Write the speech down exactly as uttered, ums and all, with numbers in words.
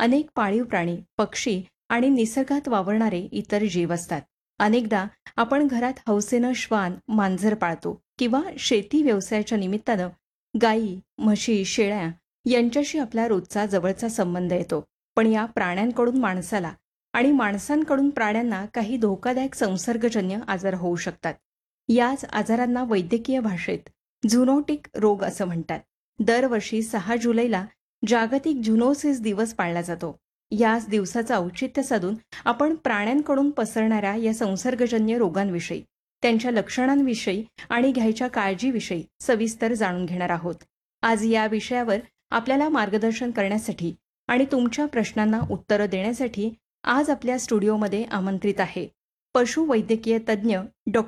अनेक पाळीव प्राणी, पक्षी आणि निसर्गात वावरणारे इतर जीव असतात. अनेकदा आपण घरात हौसेनं श्वान, मांजर पाळतो किंवा शेती व्यवसायाच्या निमित्तानं गायी, म्हशी, शेळ्या यांच्याशी आपला रोजचा जवळचा संबंध येतो. पण या प्राण्यांकडून माणसाला आणि माणसांकडून प्राण्यांना काही धोकादायक संसर्गजन्य आजार होऊ शकतात. याच आजारांना वैद्यकीय भाषेत झुनोटिक रोग असं म्हणतात. दरवर्षी सहा जुलैला जागतिक झुनोसिस दिवस पाळला जातो. याच दिवसाचं औचित्य साधून आपण प्राण्यांकडून पसरणाऱ्या या संसर्गजन्य रोगांविषयी, त्यांच्या लक्षणांविषयी आणि घ्यायच्या काळजीविषयी सविस्तर जाणून घेणार आहोत. आज या विषयावर आपल्याला मार्गदर्शन करण्यासाठी आणि तुमच्या प्रश्नांना उत्तरं देण्यासाठी आज आपल्या स्टुडिओमध्ये आमंत्रित आहे पशुवैद्यकीय तज्ज्ञ डॉ